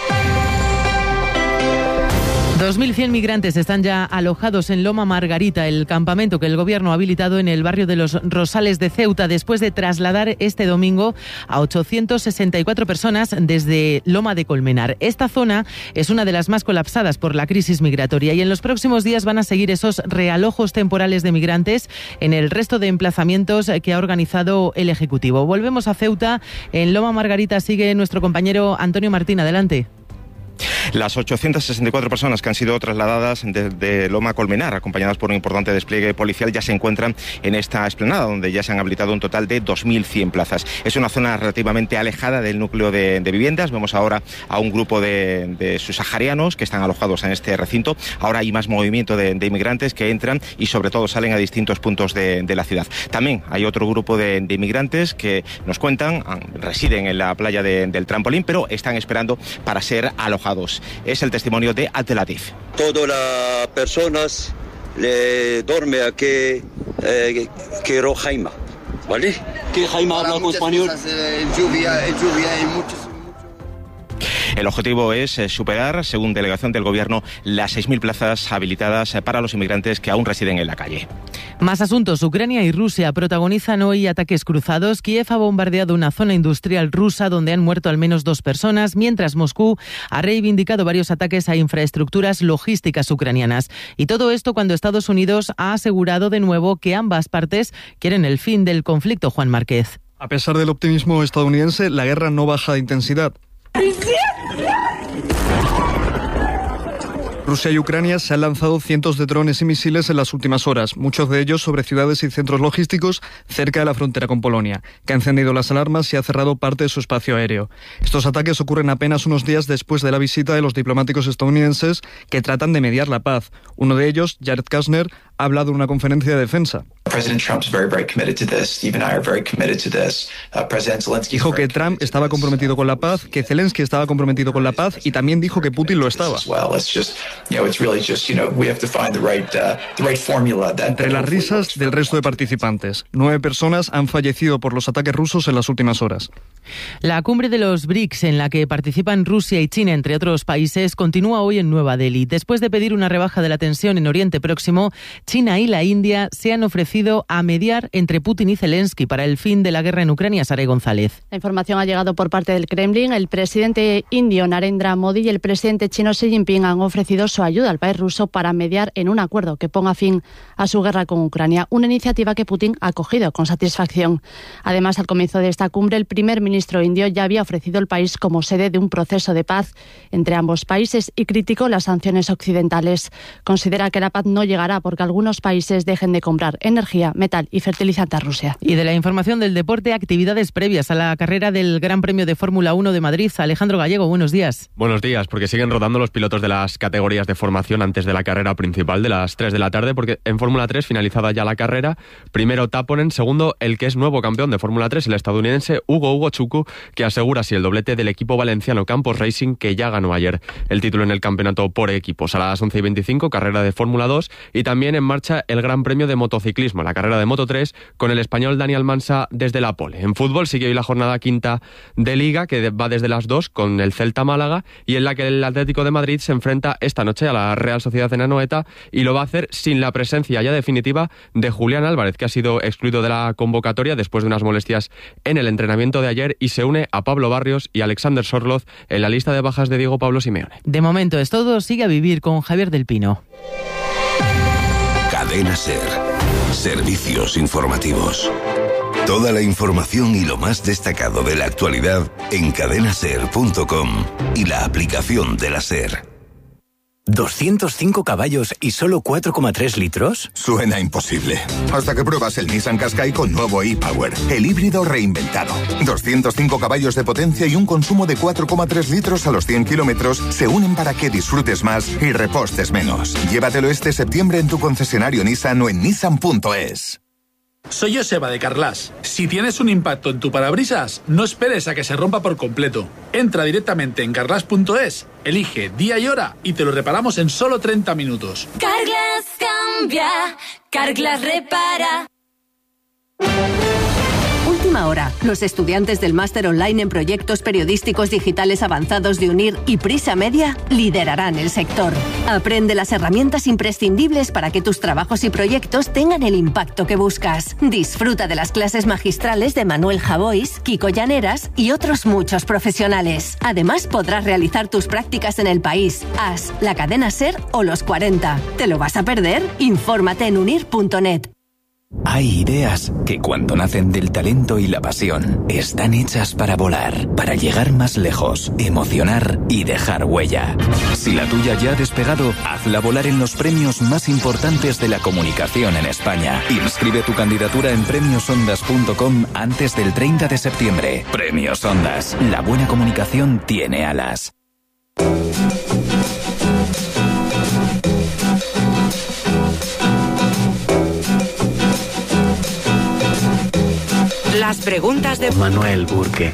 Q: dos mil cien migrantes están ya alojados en Loma Margarita, el campamento que el gobierno ha habilitado en el barrio de Los Rosales de Ceuta, después de trasladar este domingo a ochocientas sesenta y cuatro personas desde Loma de Colmenar. Esta zona es una de las más colapsadas por la crisis migratoria y en los próximos días van a seguir esos realojos temporales de migrantes en el resto de emplazamientos que ha organizado el Ejecutivo. Volvemos a Ceuta. En Loma Margarita sigue nuestro compañero Antonio Martín. Adelante.
R: Las ochocientas sesenta y cuatro personas que han sido trasladadas desde Loma Colmenar, acompañadas por un importante despliegue policial, ya se encuentran en esta explanada, donde ya se han habilitado un total de dos mil cien plazas. Es una zona relativamente alejada del núcleo de, de viviendas. Vemos ahora a un grupo de, de subsaharianos que están alojados en este recinto. Ahora hay más movimiento de, de inmigrantes que entran y sobre todo salen a distintos puntos de, de la ciudad. También hay otro grupo de, de inmigrantes que nos cuentan, residen en la playa de, del Trampolín, pero están esperando para ser alojados. Es el testimonio de Abdelatif.
H: Todas las personas le duermen aquí eh, que Jaima, ¿vale? Que Jaima habla con español.
R: Lluvia, lluvia y muchos. El objetivo es superar, según delegación del Gobierno, las seis mil plazas habilitadas para los inmigrantes que aún residen en la calle.
Q: Más asuntos. Ucrania y Rusia protagonizan hoy ataques cruzados. Kiev ha bombardeado una zona industrial rusa donde han muerto al menos dos personas, mientras Moscú ha reivindicado varios ataques a infraestructuras logísticas ucranianas. Y todo esto cuando Estados Unidos ha asegurado de nuevo que ambas partes quieren el fin del conflicto. Juan Márquez.
S: A pesar del optimismo estadounidense, la guerra no baja de intensidad. Rusia y Ucrania se han lanzado cientos de drones y misiles en las últimas horas, muchos de ellos sobre ciudades y centros logísticos cerca de la frontera con Polonia, que ha encendido las alarmas y ha cerrado parte de su espacio aéreo. Estos ataques ocurren apenas unos días después de la visita de los diplomáticos estadounidenses que tratan de mediar la paz. Uno de ellos, Jared Kushner, ha hablado en una conferencia de defensa. Dijo que Trump estaba comprometido con la paz, que Zelensky estaba comprometido con la paz y también dijo que Putin lo estaba. Entre las risas del resto de participantes, nueve personas han fallecido por los ataques rusos en las últimas horas.
Q: La cumbre de los BRICS, en la que participan Rusia y China, entre otros países, continúa hoy en Nueva Delhi. Después de pedir una rebaja de la tensión en Oriente Próximo, China y la India se han ofrecido a mediar entre Putin y Zelensky para el fin de la guerra en Ucrania. Saray González.
T: La información ha llegado por parte del Kremlin. El presidente indio Narendra Modi y el presidente chino Xi Jinping han ofrecido su ayuda al país ruso para mediar en un acuerdo que ponga fin a su guerra con Ucrania, una iniciativa que Putin ha acogido con satisfacción. Además, al comienzo de esta cumbre, el primer ministro indio ya había ofrecido el país como sede de un proceso de paz entre ambos países y criticó las sanciones occidentales. Considera que la paz no llegará porque algunos países dejen de comprar energía, metal y fertilizante a Rusia.
Q: Y de la información del deporte, actividades previas a la carrera del Gran Premio de Fórmula uno de Madrid. Alejandro Gallego, buenos días.
U: Buenos días, porque siguen rodando los pilotos de las categorías de formación antes de la carrera principal de las tres de la tarde, porque en Fórmula tres, finalizada ya la carrera, primero Taponen, segundo el que es nuevo campeón de Fórmula tres, el estadounidense Hugo Hugo Chuku, que asegura así el doblete del equipo valenciano Campos Racing, que ya ganó ayer el título en el campeonato por equipos. A las once y veinticinco, carrera de Fórmula dos, y también en marcha el Gran Premio de Motociclismo, la carrera de Moto tres, con el español Dani Almansa desde la pole. En fútbol sigue hoy la jornada quinta de Liga, que va desde las dos con el Celta Málaga, y en la que el Atlético de Madrid se enfrenta esta noche a la Real Sociedad en Anoeta, y lo va a hacer sin la presencia ya definitiva de Julián Álvarez, que ha sido excluido de la convocatoria después de unas molestias en el entrenamiento de ayer, y se une a Pablo Barrios y Alexander Sorloz en la lista de bajas de Diego Pablo Simeone.
Q: De momento es todo. Sigue a vivir con Javier del Pino.
P: Cadena SER. Servicios informativos. Toda la información y lo más destacado de la actualidad en cadena ser punto com y la aplicación de la SER.
V: ¿doscientos cinco caballos y solo cuatro coma tres litros?
W: Suena imposible. Hasta que pruebas el Nissan Qashqai con nuevo e-Power, el híbrido reinventado. doscientos cinco caballos de potencia y un consumo de cuatro coma tres litros a los cien kilómetros se unen para que disfrutes más y repostes menos. Llévatelo este septiembre en tu concesionario Nissan o en nissan punto es.
X: Soy Joseba de Carglass. Si tienes un impacto en tu parabrisas, no esperes a que se rompa por completo. Entra directamente en carglass punto es, elige día y hora y te lo reparamos en solo treinta minutos.
Y: Carglass cambia, Carglass repara. Última hora. Los estudiantes del máster online en proyectos periodísticos digitales avanzados de UNIR y Prisa Media liderarán el sector. Aprende las herramientas imprescindibles para que tus trabajos y proyectos tengan el impacto que buscas. Disfruta de las clases magistrales de Manuel Javois, Kiko Llaneras y otros muchos profesionales. Además, podrás realizar tus prácticas en el país, A S, la cadena SER o los cuarenta. ¿Te lo vas a perder? Infórmate en unir punto net.
J: Hay ideas que cuando nacen del talento y la pasión, están hechas para volar, para llegar más lejos, emocionar y dejar huella. Si la tuya ya ha despegado, hazla volar en los premios más importantes de la comunicación en España. Inscribe tu candidatura en premios ondas punto com antes del treinta de septiembre. Premios Ondas. La buena comunicación tiene alas.
I: Las preguntas de
B: Manuel Burke.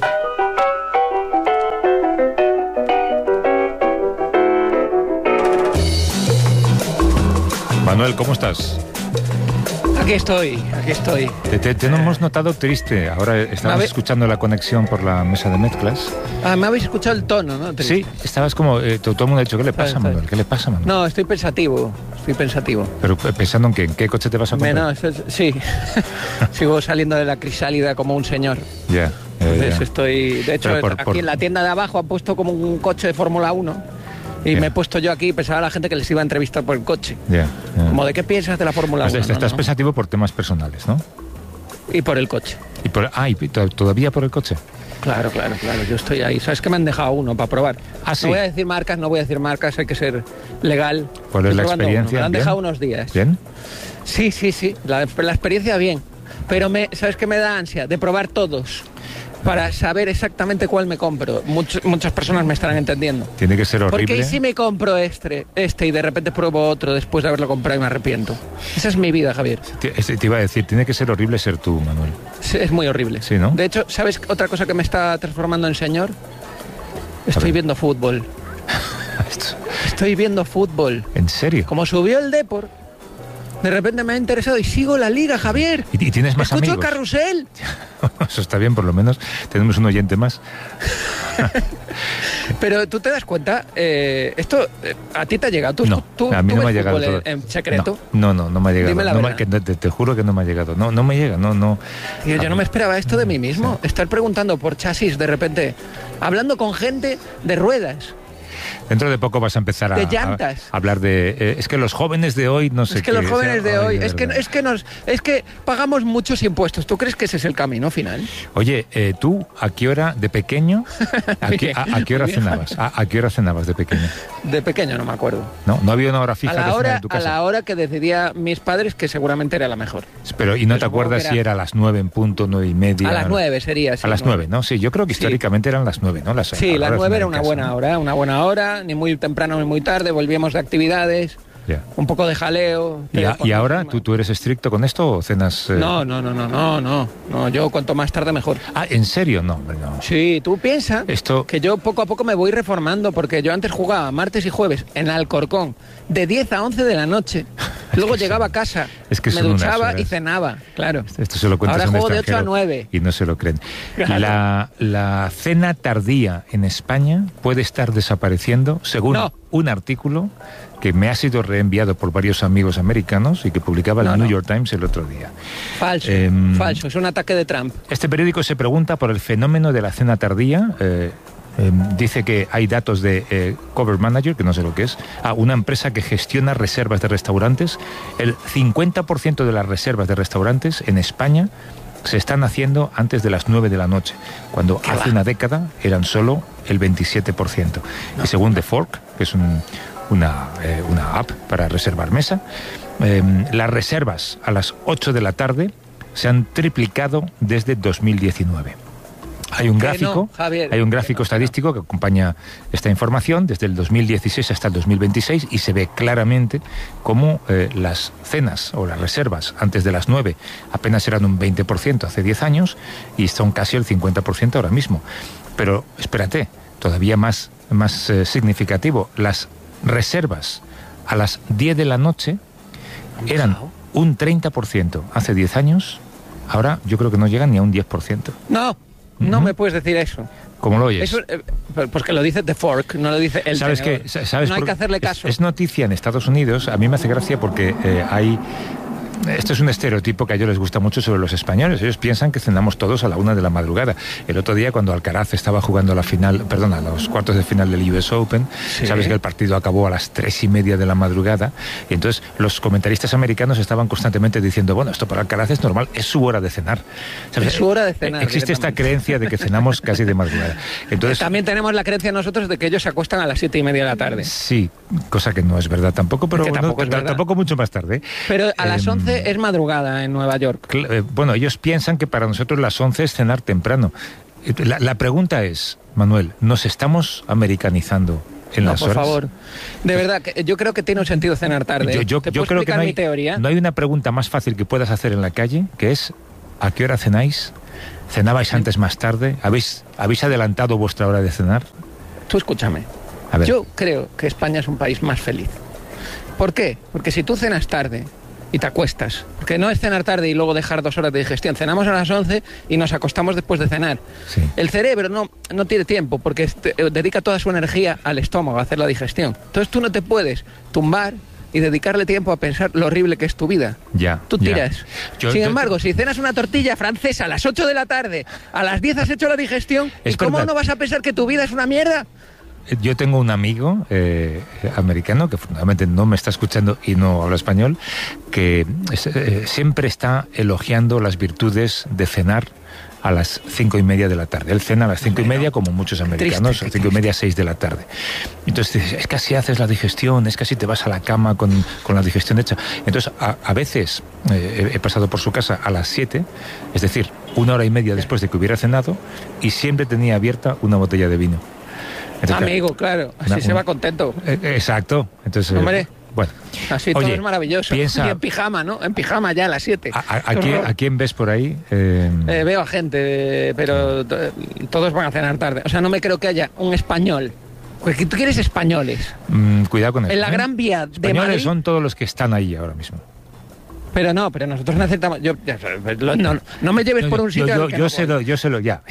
C: Manuel, ¿cómo estás?
D: Aquí estoy, aquí estoy.
C: Te, te, te hemos notado triste. Ahora estamos
D: ve...
C: escuchando la conexión por la mesa de mezclas.
D: Ah, me habéis escuchado el tono, ¿no? Triste.
C: Sí, estabas como... Eh, todo, todo el mundo ha dicho, ¿qué le pasa,
D: ¿Sabes?
C: Manuel? ¿Qué le pasa, Manuel?
D: No, estoy pensativo, estoy pensativo.
C: ¿Pero pensando en qué? ¿En qué coche te vas a comprar?
D: No, es, sí, sigo saliendo de la crisálida como un señor.
C: Ya. Yeah, yeah,
D: Entonces
C: yeah.
D: estoy... De hecho, por, aquí por... en la tienda de abajo han puesto como un coche de Fórmula uno. Y yeah. me he puesto yo aquí y pensaba a la gente que les iba a entrevistar por el coche.
C: Yeah, yeah.
D: Como, ¿de qué piensas de la Fórmula uno?
C: Estás no,
D: no.
C: pensativo por temas personales, ¿no?
D: Y por el coche.
C: ¿Y por, ah, ¿y todavía por el coche?
D: Claro, claro, claro. Yo estoy ahí. ¿Sabes que me han dejado uno para probar?
C: Ah, sí.
D: No voy a decir marcas, no voy a decir marcas, hay que ser legal.
C: ¿Cuál es la experiencia?
D: Uno. Me han
C: ¿Bien?
D: dejado unos días.
C: ¿Bien?
D: Sí, sí, sí. La, la experiencia bien. Pero me, ¿sabes qué me da ansia? De probar todos. Para saber exactamente cuál me compro. Much, muchas personas me estarán entendiendo.
C: Tiene que ser horrible.
D: Porque si me compro este, este y de repente pruebo otro después de haberlo comprado y me arrepiento. Esa es mi vida, Javier.
C: Te, te iba a decir, tiene que ser horrible ser tú, Manuel.
D: Sí, es muy horrible.
C: Sí, ¿no?
D: De hecho, ¿sabes otra cosa que me está transformando en señor? Estoy viendo fútbol. Estoy viendo fútbol.
C: ¿En serio?
D: Como subió el Depor, de repente me ha interesado y sigo la liga, Javier.
C: ¿Y, y tienes más
D: Escucho
C: amigos?
D: Carrusel.
C: Eso está bien, por lo menos tenemos un oyente más.
D: Pero tú te das cuenta, eh, esto eh, a ti te ha llegado. ¿Tú,
C: no,
D: tú,
C: a mí
D: tú
C: no me ha
D: ves
C: llegado
D: fútbol
C: todo.
D: En, en secreto?
C: No, no, no, no me ha llegado.
D: Dime la
C: no
D: verdad.
C: Me, que, te, te juro que no me ha llegado. No, no me llega, no, no.
D: Tío, yo no me esperaba esto de mí mismo. Sí. Estar preguntando por chasis de repente, hablando con gente de ruedas.
C: Dentro de poco vas a empezar a,
D: de llantas.
C: a hablar de... Eh, es que los jóvenes de hoy no sé qué...
D: Es que qué, los jóvenes
C: sea,
D: de
C: ay,
D: hoy...
C: de
D: es, que, es, que nos, es que pagamos muchos impuestos. ¿Tú crees que ese es el camino final?
C: Oye, eh, ¿tú a qué hora de pequeño... ¿A qué, a, a qué hora cenabas? ¿A, ¿A qué hora cenabas de pequeño?
D: De pequeño no me acuerdo.
C: No, no había una hora fija
D: a la
C: de
D: hora,
C: cenar en tu casa.
D: A la hora que decidía mis padres, que seguramente era la mejor.
C: Pero, ¿y no te acuerdas era... si era a las nueve en punto, nueve y media?
D: A las nueve sería, sí.
C: A las nueve, ¿no? Sí, yo creo que históricamente sí. eran las nueve, ¿no? Las,
D: sí, las nueve era una casa, buena ¿no? hora, una buena hora, ni muy temprano ni muy tarde, volvíamos de actividades,
C: yeah.
D: un poco de jaleo.
C: ¿Y, a, ¿y ahora ¿tú, tú eres estricto con esto o cenas...? Eh...
D: No, no, no, no, no, no, no, yo cuanto más tarde mejor.
C: Ah, ¿en serio? No, hombre, no.
D: Sí, tú piensas
C: esto...
D: que yo poco a poco me voy reformando, porque yo antes jugaba martes y jueves en Alcorcón, de diez a once de la noche, luego es que llegaba son... a casa,
C: es que
D: me duchaba unas, y cenaba, claro.
C: Esto se lo cuentas
D: ahora juego de ocho a nueve.
C: Y no se lo creen.
D: Claro.
C: La, la cena tardía en España puede estar desapareciendo, según
D: no.
C: un artículo que me ha sido reenviado por varios amigos americanos y que publicaba no, el New no. York Times el otro día.
D: Falso, eh, falso, es un ataque de Trump.
C: Este periódico se pregunta por el fenómeno de la cena tardía. Eh, eh, dice que hay datos de eh, Cover Manager, que no sé lo que es, a una empresa que gestiona reservas de restaurantes. El cincuenta por ciento de las reservas de restaurantes en España se están haciendo antes de las nueve de la noche, cuando hace va? una década eran solo el veintisiete por ciento. No, y según no. The Fork, que es un... Una, eh, una app para reservar mesa, eh, las reservas a las ocho de la tarde se han triplicado desde dos mil diecinueve. Hay un gráfico,
D: no, Javier,
C: hay un gráfico
D: no,
C: estadístico
D: no.
C: que acompaña esta información desde el dos mil dieciséis hasta el dos mil veintiséis y se ve claramente cómo eh, las cenas o las reservas antes de las nueve apenas eran un veinte por ciento hace diez años y son casi el cincuenta por ciento ahora mismo. Pero espérate, todavía más, más eh, significativo, las reservas a las diez de la noche eran un treinta por ciento hace diez años, ahora yo creo que no llegan ni a un diez por ciento.
D: No, no uh-huh. me puedes decir eso.
C: ¿Cómo lo oyes?
D: Eso, eh, pues que lo dice The Fork, no lo dice el
C: ¿Sabes
D: tenedor.
C: qué? ¿Sabes
D: no hay
C: por...
D: que hacerle caso.
C: Es, es noticia en Estados Unidos, a mí me hace gracia porque eh, hay... esto es un estereotipo que a ellos les gusta mucho sobre los españoles. Ellos piensan que cenamos todos a la una de la madrugada. El otro día, cuando Alcaraz estaba jugando la final, perdón, a los cuartos de final del U S Open, sí. sabes que el partido acabó a las tres y media de la madrugada, y entonces los comentaristas americanos estaban constantemente diciendo, bueno, esto para Alcaraz es normal, es su hora de cenar. ¿Sabes?
D: Es su hora de cenar.
C: Existe esta creencia de que cenamos casi de madrugada. Entonces,
D: también tenemos la creencia nosotros de que ellos se acuestan a las siete y media de la tarde.
C: Sí, cosa que no es verdad tampoco, pero
D: tampoco,
C: no,
D: es verdad.
C: tampoco mucho más tarde.
D: Pero a las
C: eh,
D: once es madrugada en Nueva York.
C: Eh, bueno, ellos piensan que para nosotros las once es cenar temprano. La, la pregunta es, Manuel, ¿nos estamos americanizando en
D: no,
C: las
D: por
C: horas?
D: por favor. De verdad, que yo creo que tiene un sentido cenar tarde.
C: Yo, yo,
D: ¿Te
C: yo
D: puedo
C: creo
D: explicar
C: que no hay,
D: mi teoría?
C: no hay una pregunta más fácil que puedas hacer en la calle, que es, ¿a qué hora cenáis? ¿Cenabais sí. antes, más tarde? ¿Habéis, ¿Habéis adelantado vuestra hora de cenar?
D: Tú escúchame. A ver. Yo creo que España es un país más feliz. ¿Por qué? Porque si tú cenas tarde y te acuestas, porque no es cenar tarde y luego dejar dos horas de digestión, cenamos a las once y nos acostamos después de cenar. Sí. El cerebro no, no tiene tiempo porque este, dedica toda su energía al estómago, a hacer la digestión. Entonces tú no te puedes tumbar y dedicarle tiempo a pensar lo horrible que es tu vida.
C: Ya.
D: Tú tiras.
C: Yo,
D: Sin
C: yo,
D: embargo, si cenas una tortilla francesa a las ocho de la tarde, a las diez has hecho la digestión, ¿y cómo verdad. no vas a pensar que tu vida es una mierda?
C: Yo tengo un amigo eh, americano que fundamentalmente no me está escuchando y no habla español, que eh, siempre está elogiando las virtudes de cenar a las cinco y media de la tarde. Él cena a las cinco y media, como muchos americanos, a cinco y media, seis de la tarde. Entonces dices, es que así haces la digestión, es que así te vas a la cama con, con la digestión hecha. Entonces, a, a veces eh, he pasado por su casa a las siete, es decir, una hora y media después de que hubiera cenado, y siempre tenía abierta una botella de vino.
D: Entonces, amigo, claro, así una, se va contento.
C: Eh, exacto. Entonces,
D: hombre,
C: eh, bueno.
D: Así
C: Oye,
D: todo es maravilloso.
C: Piensa,
D: y en pijama, ¿no? En pijama ya a las siete.
C: ¿A, a, a, quién, ¿A quién ves por ahí?
D: Eh... Eh, veo a gente, pero todos van a cenar tarde. O sea, no me creo que haya un español. Porque tú quieres españoles.
C: Mm, cuidado con eso.
D: En la
C: ¿eh?
D: Gran Vía de
C: Españoles
D: Madrid
C: son todos los que están ahí ahora mismo.
D: Pero no, pero nosotros necesitamos... Yo, ya, no, no, no me lleves
C: no,
D: por un sitio...
C: Yo, yo,
D: que
C: yo
D: no
C: sé lo, yo sé lo, ya.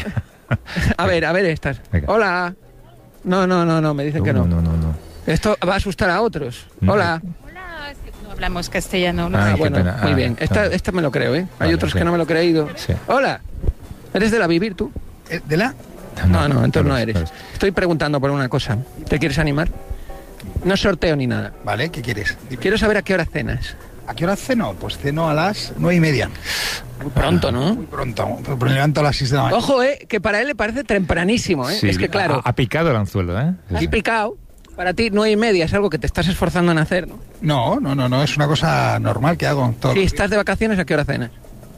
D: A ver, a ver estas. Venga. Hola. No, no, no, no, me dicen
C: no,
D: que no.
C: No, no, no.
D: Esto va a asustar a otros.
C: No.
D: Hola.
A: Hola, es que no hablamos castellano.
D: No ah, bueno, pena. muy ah, bien. Esta,
C: no.
D: esta me lo creo, ¿eh? Hay
C: vale,
D: otros
C: sí.
D: que no me lo he creído.
C: Sí.
D: Hola. ¿Eres de la Vivir tú?
E: ¿De la?
D: No, no, entonces no eres. Estoy preguntando por una cosa. ¿Te quieres animar? No sorteo ni nada.
E: Vale, ¿qué quieres?
D: Dime. Quiero saber a qué hora cenas.
E: ¿A qué hora ceno? Pues ceno a las nueve y media.
D: Muy pronto, ¿no?
E: Muy pronto. Me levanto a las seis de la mañana.
D: Ojo, eh, que para él le parece tempranísimo, ¿eh?
C: Sí,
D: es que claro.
C: Ha, ha picado el anzuelo, ¿eh?
D: Has sí. picado. Para ti, nueve y media es algo que te estás esforzando en hacer, ¿no?
E: No, no, no, no. Es una cosa normal que hago. Todo
D: si estás de vacaciones, ¿a qué hora cenas?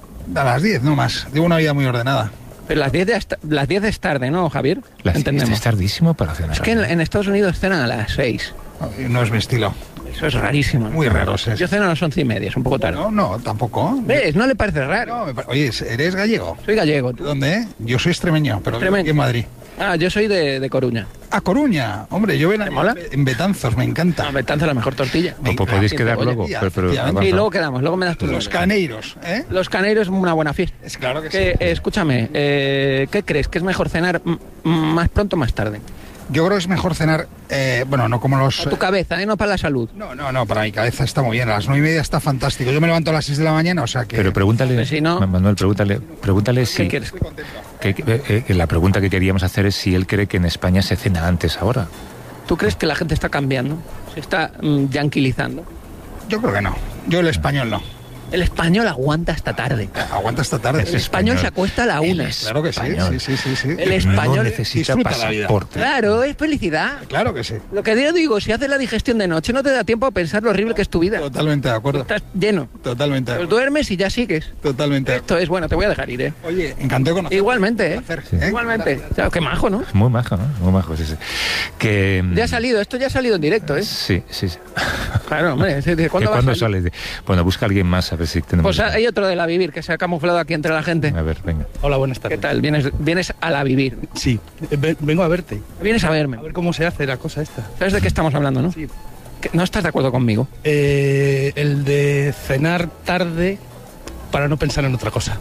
E: A las diez, no más. Llevo una vida muy ordenada.
D: Pero las diez, de hasta, las diez es tarde, ¿no, Javier?
C: Las diez es tardísimo para cenar.
D: Es que en, en Estados Unidos cenan a las seis.
E: No, no es mi estilo.
D: Eso es rarísimo.
E: Muy raro, sí.
D: Yo ceno a las once y media, es un poco tarde.
E: No, no, tampoco.
D: ¿Ves? ¿No le parece raro?
E: No, oye, ¿eres gallego?
D: Soy gallego. ¿Tú?
E: ¿Dónde? Yo soy extremeño, pero
D: Extremeño.
E: aquí en Madrid.
D: Ah, yo soy de, de Coruña.
E: ¿A Coruña? Hombre, yo ven a, en Betanzos, me encanta.
D: Ah, Betanzos, la mejor tortilla.
C: No, pues podéis quedar luego.
D: Pero, pero, sí, luego quedamos, luego me das tu
E: Los caneiros, ¿eh?
D: Los caneiros, una buena fiesta.
E: Es claro que,
D: que
E: sí.
D: Eh, escúchame, eh, ¿qué crees? ¿Que es mejor cenar m- más pronto o más tarde?
E: Yo creo que es mejor cenar, eh, bueno, no como los...
D: A tu cabeza, ¿eh? No para la salud.
E: No, no, no, para mi cabeza está muy bien. A las nueve y media está fantástico. Yo me levanto a las seis de la mañana, o sea que...
C: Pero pregúntale,
D: pues si no...
C: Manuel, pregúntale, pregúntale si...
D: ¿Qué quieres?
C: Que, que, eh, la pregunta que queríamos hacer es si él cree que en España se cena antes ahora.
D: ¿Tú crees que la gente está cambiando? ¿Se está mm, yanquilizando?
E: Yo creo que no. Yo el español no.
D: El español aguanta hasta tarde.
E: Aguanta hasta tarde.
D: El español se acuesta a la una.
E: Claro que sí, sí, sí, sí, sí.
D: El español
C: no necesita pasaporte.
D: Claro, es felicidad.
E: Claro que sí.
D: Lo que yo digo, si haces la digestión de noche, no te da tiempo a pensar lo horrible que es tu vida.
E: Totalmente de acuerdo.
D: Estás lleno.
E: Totalmente de
D: Pues
E: acuerdo.
D: duermes y ya sigues.
E: Totalmente de
D: Esto es bueno, te voy a dejar ir, ¿eh?
E: Oye, encantado de conocerte.
D: Igualmente, ¿eh?
E: Sí.
D: Igualmente. Claro, qué majo, ¿no?
C: Muy majo, ¿no? Muy majo, sí, sí. Que...
D: Ya ha salido, esto ya ha salido en directo, ¿eh?
C: Sí, sí, sí.
D: Claro, hombre. ¿Desde cuándo va a
C: ¿Cuándo
D: salir?
C: sale? Bueno, busca a alguien más a ver si tenemos...
D: Pues hay otro de la Vivir que se ha camuflado aquí entre la gente.
C: A ver, venga.
F: Hola, buenas tardes.
D: ¿Qué tal? ¿Vienes, vienes a la Vivir?
F: Sí, vengo a verte.
D: Vienes a verme.
F: A ver cómo se hace la cosa esta.
D: ¿Sabes de qué estamos hablando, no?
F: Sí.
D: ¿No estás de acuerdo conmigo?
F: Eh, el de cenar tarde para no pensar en otra cosa.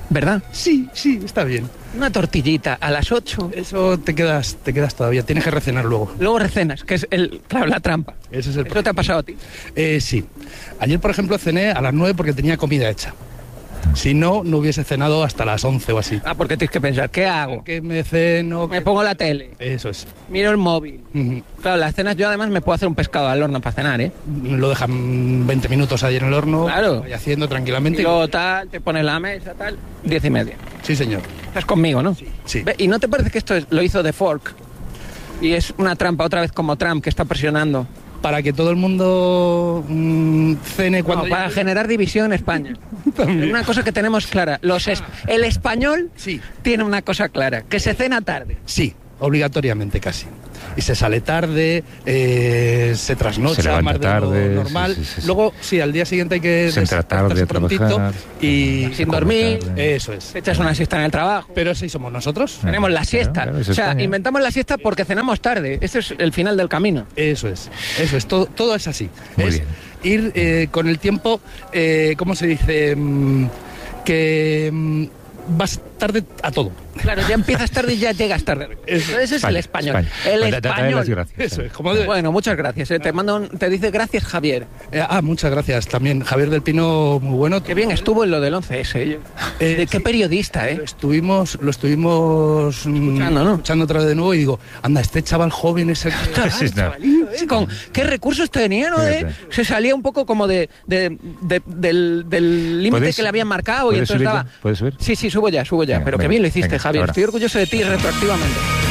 D: ¿Verdad?
F: Sí, sí, está bien.
D: Una tortillita a las ocho.
F: Eso te quedas, te quedas todavía. Tienes que recenar luego.
D: Luego recenas, que es el, claro, la trampa.
F: Ese es el
D: ¿Eso te ha pasado a ti?
F: Eh, sí. Ayer, por ejemplo, cené a las nueve porque tenía comida hecha. Si no, no hubiese cenado hasta las once o así.
D: Ah, porque tienes que pensar, ¿qué hago?
F: ¿Qué me ceno?
D: Me pongo la tele.
F: Eso es.
D: Miro el móvil. Uh-huh. Claro, las cenas yo además me puedo hacer un pescado al horno para cenar, ¿eh?
F: Lo dejan veinte minutos ahí en el horno.
D: Claro.
F: Y haciendo tranquilamente.
D: Y luego tal, te pones la mesa, tal, diez y media.
F: Sí, señor.
D: Estás conmigo, ¿no?
F: Sí. sí.
D: ¿Y no te parece que esto es, lo hizo The Fork? Y es una trampa otra vez como Trump que está presionando.
F: Para que todo el mundo mmm, cene cuando...
D: No, para
F: ya...
D: generar división en España. Una cosa que tenemos clara. Los es... El español
F: sí.
D: tiene una cosa clara, que se cena tarde.
F: Sí, obligatoriamente casi. Y se sale tarde, eh, se trasnocha
C: se
F: más de
C: tarde,
F: lo normal.
C: Sí, sí, sí.
F: Luego, sí, al día siguiente hay que
C: se entra tarde a trabajar
F: y
D: sin dormir.
F: Tarde. Eso es.
D: Te echas una siesta en el trabajo.
F: Pero así somos nosotros.
D: Ah, tenemos la siesta.
C: Claro, claro,
D: o sea,
C: España.
D: inventamos la siesta porque cenamos tarde. Ese es el final del camino.
F: Eso es. Eso es. Todo, todo es así.
C: Muy
F: es
C: bien.
F: Ir eh, con el tiempo, eh, ¿cómo se dice? Mm, que mm, vas tarde a todo.
D: Claro, ya empiezas tarde y ya llegas tarde. Eso, Ese es
C: España,
D: el español.
C: España.
D: El
C: Bueno,
D: español.
C: las gracias.
F: Eso es. Como de...
D: Bueno, muchas gracias. Eh. Te mando un- te dice gracias Javier.
F: Eh, ah, muchas gracias también. Javier del Pino, muy bueno.
D: Qué bien estuvo en lo del once ese. Eh.
F: Eh,
D: Qué periodista, ¿eh?
F: Lo estuvimos, lo estuvimos mm,
D: Escuchando, ¿no?
F: escuchando otra vez de nuevo y digo, anda, este chaval joven es el que...
C: Sí, no.
D: Chavalillo, ¿eh? Con qué recursos tenía, ¿no?
C: Sí,
D: Eh?
C: sí.
D: Se salía un poco como de, de- de- del, del límite
C: ¿Puedes-
D: que le habían marcado y
C: ¿puedes
D: entonces
C: subir ya?
D: daba.
C: ¿Puedes subir?
D: Sí, sí, subo ya, subo ya.
C: Venga,
D: Pero qué
C: venga,
D: bien lo hiciste,
C: venga,
D: Javier.
C: ahora.
D: Estoy orgulloso de ti retroactivamente.